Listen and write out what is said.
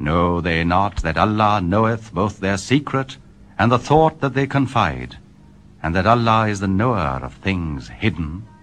Know they not that Allah knoweth both their secret and the thought that they confide, and that Allah is the knower of things hidden